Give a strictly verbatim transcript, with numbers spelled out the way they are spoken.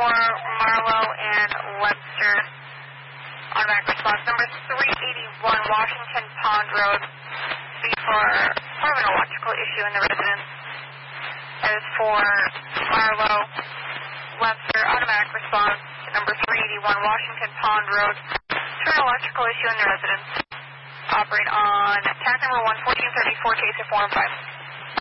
for Marlowe and Webster. Automatic response. Number three eighty-one Washington Pond Road. Speed for more of an electrical issue in the residence. That is for Marlowe, Webster. Automatic response. Number three eighty-one Washington Pond Road. For an electrical issue in the residence. Operate on tag number one, fourteen thirty-four, case of four and five.